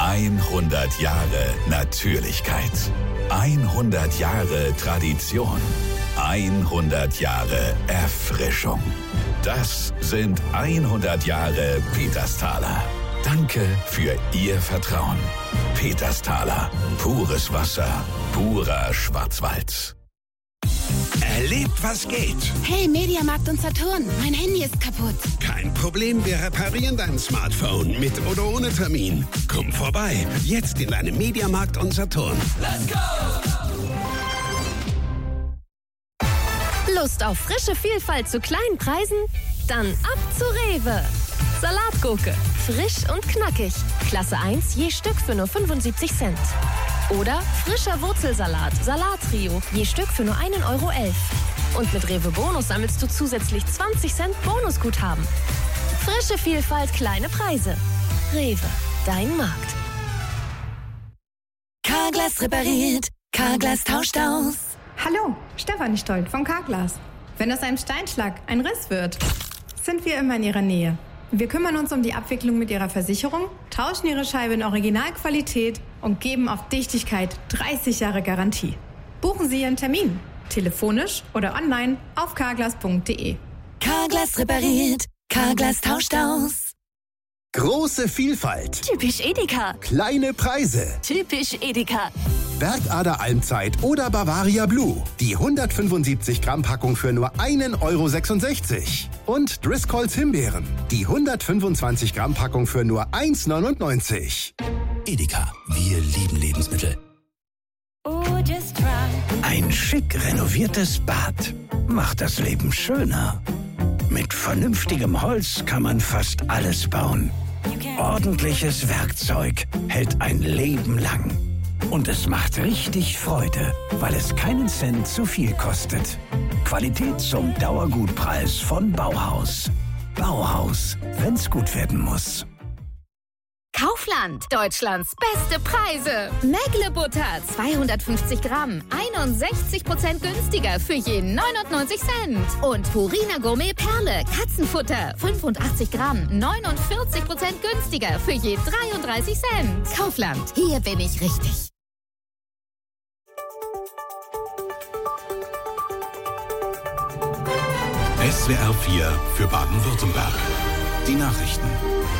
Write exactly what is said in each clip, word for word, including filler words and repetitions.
hundert Jahre Natürlichkeit. hundert Jahre Tradition. hundert Jahre Erfrischung. Das sind hundert Jahre Petersthaler. Danke für Ihr Vertrauen. Petersthaler. Pures Wasser. Purer Schwarzwald. Erlebt, was geht. Hey, Mediamarkt und Saturn, mein Handy ist kaputt. Kein Problem, wir reparieren dein Smartphone mit oder ohne Termin. Komm vorbei, jetzt in deinem Mediamarkt und Saturn. Let's go! Lust auf frische Vielfalt zu kleinen Preisen? Dann ab zu Rewe. Salatgurke, frisch und knackig. Klasse eins je Stück für nur fünfundsiebzig Cent. Oder frischer Wurzelsalat, Salattrio, je Stück für nur ein Euro elf. Und mit Rewe Bonus sammelst du zusätzlich zwanzig Cent Bonusguthaben. Frische Vielfalt, kleine Preise. Rewe, dein Markt. Carglass repariert, Carglass tauscht aus. Hallo, Stefanie Stolt von Carglass. Wenn aus einem Steinschlag ein Riss wird, sind wir immer in Ihrer Nähe. Wir kümmern uns um die Abwicklung mit Ihrer Versicherung, tauschen Ihre Scheibe in Originalqualität und geben auf Dichtigkeit dreißig Jahre Garantie. Buchen Sie Ihren Termin, telefonisch oder online auf carglass punkt de. Carglass repariert, Carglass tauscht aus. Große Vielfalt. Typisch Edeka. Kleine Preise. Typisch Edeka. Bergader Almzeit oder Bavaria Blue. Die hundertfünfundsiebzig Gramm Packung für nur ein Euro sechsundsechzig. Und Driscolls Himbeeren. Die hundertfünfundzwanzig Gramm Packung für nur eins Euro neunundneunzig. Edeka, wir lieben Lebensmittel. Ein schick renoviertes Bad macht das Leben schöner. Mit vernünftigem Holz kann man fast alles bauen. Ordentliches Werkzeug hält ein Leben lang. Und es macht richtig Freude, weil es keinen Cent zu viel kostet. Qualität zum Dauergutpreis von Bauhaus. Bauhaus, wenn's gut werden muss. Kaufland, Deutschlands beste Preise. Mägle Butter, zweihundertfünfzig Gramm, einundsechzig Prozent günstiger für je neunundneunzig Cent. Und Purina Gourmet Perle, Katzenfutter, fünfundachtzig Gramm, neunundvierzig Prozent günstiger für je dreiunddreißig Cent. Kaufland, hier bin ich richtig. S W R vier für Baden-Württemberg. Die Nachrichten.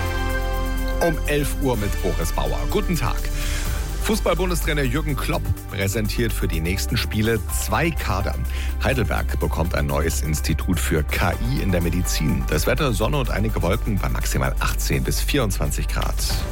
Um elf Uhr mit Boris Bauer. Guten Tag. Fußball-Bundestrainer Jürgen Klopp präsentiert für die nächsten Spiele zwei Kader. Heidelberg bekommt ein neues Institut für K I in der Medizin. Das Wetter, Sonne und einige Wolken bei maximal achtzehn bis vierundzwanzig Grad.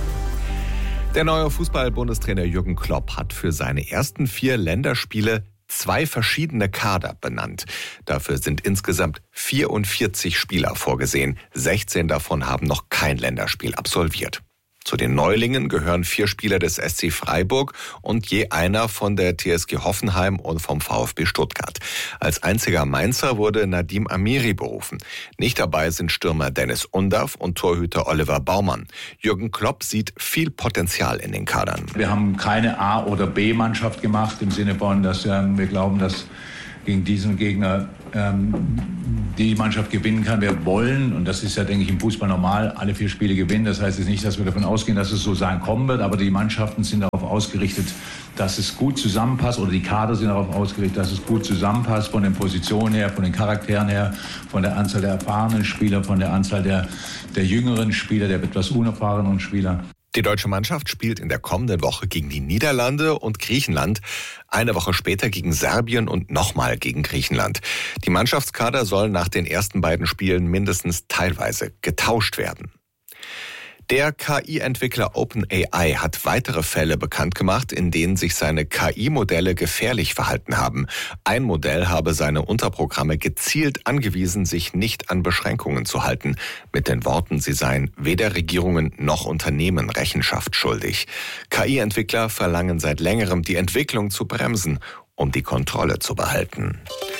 Der neue Fußball-Bundestrainer Jürgen Klopp hat für seine ersten vier Länderspiele zwei verschiedene Kader benannt. Dafür sind insgesamt vierundvierzig Spieler vorgesehen. sechzehn davon haben noch kein Länderspiel absolviert. Zu den Neulingen gehören vier Spieler des S C Freiburg und je einer von der T S G Hoffenheim und vom VfB Stuttgart. Als einziger Mainzer wurde Nadim Amiri berufen. Nicht dabei sind Stürmer Dennis Undav und Torhüter Oliver Baumann. Jürgen Klopp sieht viel Potenzial in den Kadern. Wir haben keine A- oder B-Mannschaft gemacht, im Sinne von, dass ähm, wir glauben, dass gegen diesen Gegner ähm, die Mannschaft gewinnen kann. Wir wollen, und das ist ja, denke ich, im Fußball normal, alle vier Spiele gewinnen. Das heißt jetzt nicht, dass wir davon ausgehen, dass es so sein kommen wird, aber die Mannschaften sind darauf ausgerichtet, dass es gut zusammenpasst, oder die Kader sind darauf ausgerichtet, dass es gut zusammenpasst, von den Positionen her, von den Charakteren her, von der Anzahl der erfahrenen Spieler, von der Anzahl der, der jüngeren Spieler, der etwas unerfahrenen Spieler. Die deutsche Mannschaft spielt in der kommenden Woche gegen die Niederlande und Griechenland, eine Woche später gegen Serbien und nochmal gegen Griechenland. Die Mannschaftskader sollen nach den ersten beiden Spielen mindestens teilweise getauscht werden. Der K I-Entwickler OpenAI hat weitere Fälle bekannt gemacht, in denen sich seine K I-Modelle gefährlich verhalten haben. Ein Modell habe seine Unterprogramme gezielt angewiesen, sich nicht an Beschränkungen zu halten. Mit den Worten, sie seien weder Regierungen noch Unternehmen Rechenschaft schuldig. K I-Entwickler verlangen seit längerem, die Entwicklung zu bremsen, um die Kontrolle zu behalten.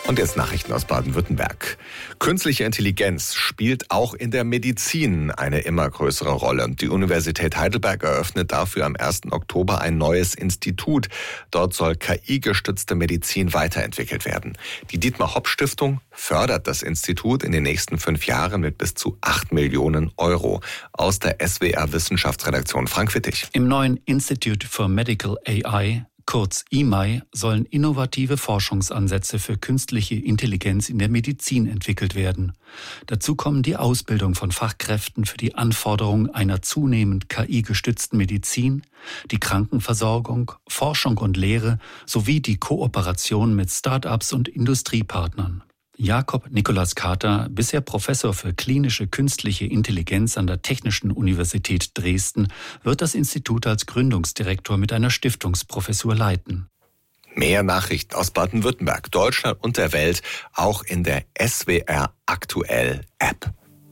Und jetzt Nachrichten aus Baden-Württemberg. Künstliche Intelligenz spielt auch in der Medizin eine immer größere Rolle. Die Universität Heidelberg eröffnet dafür am ersten Oktober ein neues Institut. Dort soll K I-gestützte Medizin weiterentwickelt werden. Die Dietmar-Hopp-Stiftung fördert das Institut in den nächsten fünf Jahren mit bis zu acht Millionen Euro. Aus der S W R-Wissenschaftsredaktion Frank Wittig. Im neuen Institute for Medical A I, kurz I M A I, sollen innovative Forschungsansätze für künstliche Intelligenz in der Medizin entwickelt werden. Dazu kommen die Ausbildung von Fachkräften für die Anforderungen einer zunehmend K I-gestützten Medizin, die Krankenversorgung, Forschung und Lehre sowie die Kooperation mit Start-ups und Industriepartnern. Jakob Nikolaus Kater, bisher Professor für klinische künstliche Intelligenz an der Technischen Universität Dresden, wird das Institut als Gründungsdirektor mit einer Stiftungsprofessur leiten. Mehr Nachrichten aus Baden-Württemberg, Deutschland und der Welt, auch in der S W R Aktuell App.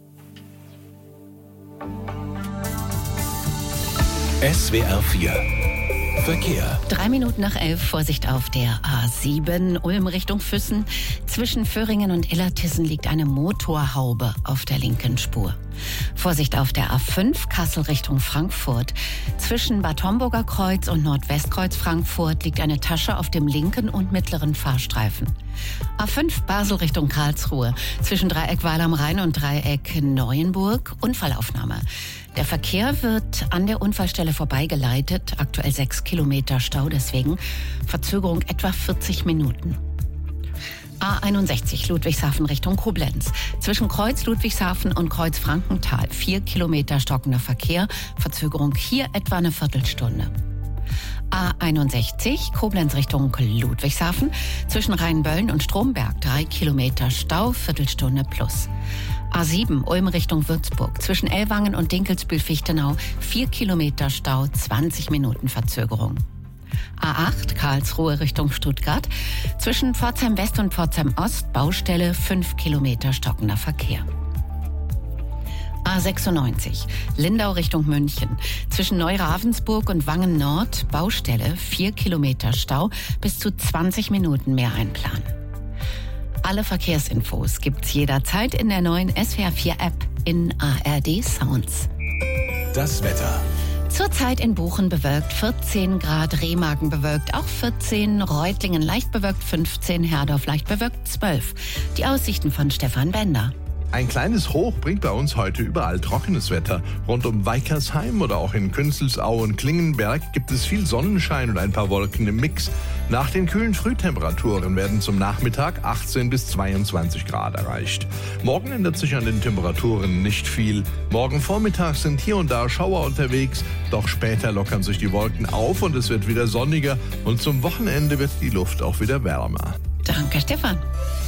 S W R vier Verkehr. Drei Minuten nach elf, Vorsicht auf der A sieben, Ulm Richtung Füssen. Zwischen Föhringen und Illertissen liegt eine Motorhaube auf der linken Spur. Vorsicht auf der A fünf, Kassel Richtung Frankfurt. Zwischen Bad Homburger Kreuz und Nordwestkreuz Frankfurt liegt eine Tasche auf dem linken und mittleren Fahrstreifen. A fünf, Basel Richtung Karlsruhe. Zwischen Dreieck Weil am Rhein und Dreieck Neuenburg, Unfallaufnahme. Der Verkehr wird an der Unfallstelle vorbeigeleitet. Aktuell sechs Kilometer Stau, deswegen Verzögerung etwa vierzig Minuten. A einundsechzig, Ludwigshafen Richtung Koblenz. Zwischen Kreuz Ludwigshafen und Kreuz Frankenthal vier Kilometer stockender Verkehr. Verzögerung hier etwa eine Viertelstunde. A einundsechzig, Koblenz Richtung Ludwigshafen. Zwischen Rheinböllen und Stromberg drei Kilometer Stau, Viertelstunde plus. A sieben, Ulm Richtung Würzburg. Zwischen Ellwangen und Dinkelsbühl-Fichtenau vier Kilometer Stau, zwanzig Minuten Verzögerung. A acht, Karlsruhe Richtung Stuttgart. Zwischen Pforzheim West und Pforzheim Ost, Baustelle, fünf Kilometer stockender Verkehr. A sechsundneunzig, Lindau Richtung München. Zwischen Neuravensburg und Wangen Nord, Baustelle, vier Kilometer Stau, bis zu zwanzig Minuten mehr einplanen. Alle Verkehrsinfos gibt's jederzeit in der neuen S W R vier App in A R D Sounds. Das Wetter. Zurzeit in Buchen bewölkt, vierzehn Grad, Remagen bewölkt, auch vierzehn, Reutlingen leicht bewölkt, fünfzehn, Herdorf leicht bewölkt, zwölf. Die Aussichten von Stefan Bender. Ein kleines Hoch bringt bei uns heute überall trockenes Wetter. Rund um Weikersheim oder auch in Künzelsau und Klingenberg gibt es viel Sonnenschein und ein paar Wolken im Mix. Nach den kühlen Frühtemperaturen werden zum Nachmittag achtzehn bis zweiundzwanzig Grad erreicht. Morgen ändert sich an den Temperaturen nicht viel. Morgen Vormittag sind hier und da Schauer unterwegs, doch später lockern sich die Wolken auf und es wird wieder sonniger und zum Wochenende wird die Luft auch wieder wärmer. Danke, Stefan.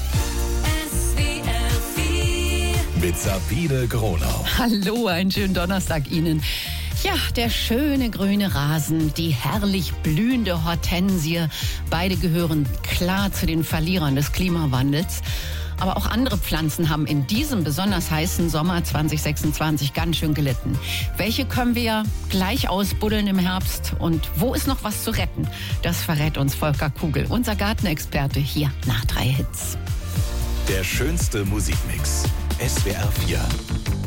Mit Sabine Gronau. Hallo, einen schönen Donnerstag Ihnen. Ja, der schöne grüne Rasen, die herrlich blühende Hortensie, beide gehören klar zu den Verlierern des Klimawandels. Aber auch andere Pflanzen haben in diesem besonders heißen Sommer zwanzig sechsundzwanzig ganz schön gelitten. Welche können wir gleich ausbuddeln im Herbst? Und wo ist noch was zu retten? Das verrät uns Volker Kugel, unser Gartenexperte, hier nach drei Hits. Der schönste Musikmix. S W R vier.